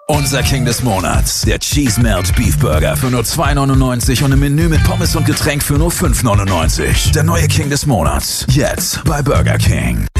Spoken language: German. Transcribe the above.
Unser King des Monats, der Cheese Melt Beef Burger für nur 2,99 und im Menü mit Pommes und Getränk für nur 5,99. Der neue King des Monats, jetzt bei Burger King.